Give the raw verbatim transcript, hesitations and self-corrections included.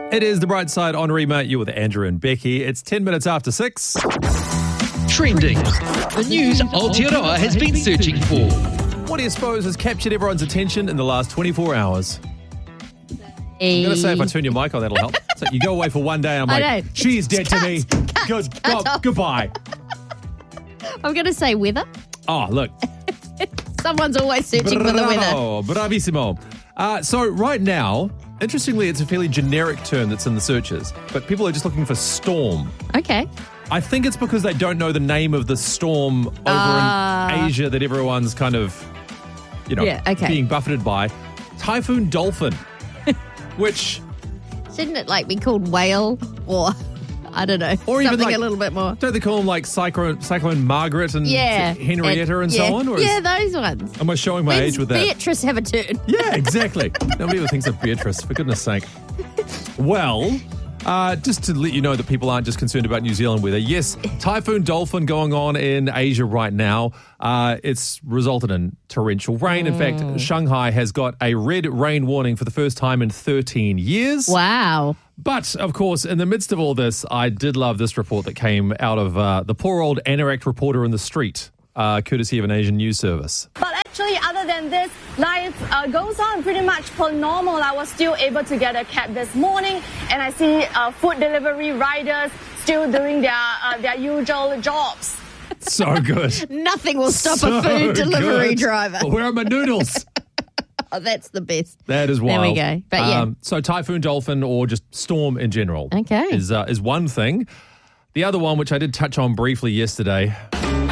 It is The Bright Side on Rima. You're with Andrew and Becky. It's ten minutes after six. Trending. The news Aotearoa has been searching for. What do you suppose has captured everyone's attention in the last twenty-four hours? E- I'm going to say if I turn your mic on, that'll help. So you go away for one day and I'm I like, know. she's dead Cut, to me. cut, Good, cut go- off. goodbye. I'm going to say weather. Oh, look. Someone's always searching for the weather. Bravo, bravissimo. Uh, so right now, interestingly, it's a fairly generic term that's in the searches, but people are just looking for storm. Okay. I think it's because they don't know the name of the storm over Ah. in Asia that everyone's kind of, you know, Yeah, okay. being buffeted by. Typhoon Dolphin, which, Shouldn't it like be called whale or I don't know, Or even, something like- a little bit more? don't they call them like Cyclone, Cyclone Margaret and Yeah. Henrietta and, yeah. so on? Or is- Yeah, those ones. am I showing my When's age with that? Beatrice have a turn? Yeah, exactly. Nobody ever thinks of Beatrice, for goodness sake. Well, uh, just to let you know that people aren't just concerned about New Zealand weather. Yes, Typhoon Dolphin going on in Asia right now. Uh, it's resulted in torrential rain. In fact, Shanghai has got a red rain warning for the first time in thirteen years. Wow. But, of course, in the midst of all this, I did love this report that came out of uh, the poor old anorak reporter in the street, uh, courtesy of an Asian news service. But actually, other than this, life uh, goes on pretty much per normal. I was still able to get a cab this morning, and I see uh, food delivery riders still doing their uh, their usual jobs. So good. Nothing will stop So a food delivery good. driver. Where are my noodles? Oh, that's the best. That is There wild. we go. But yeah. Um, so Typhoon Dolphin or just storm in general Okay. is, uh, is one thing. The other one, which I did touch on briefly yesterday,